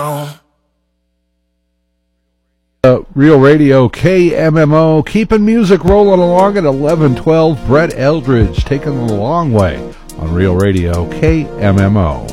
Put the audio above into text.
Real Radio KMMO, keeping music rolling along at 11:12. Brett Eldridge taking it a long way on Real Radio KMMO.